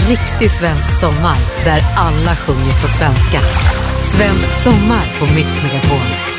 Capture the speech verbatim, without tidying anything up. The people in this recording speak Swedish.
riktig svensk sommar där alla sjunger på svenska. Svensk sommar på Mix Megapol.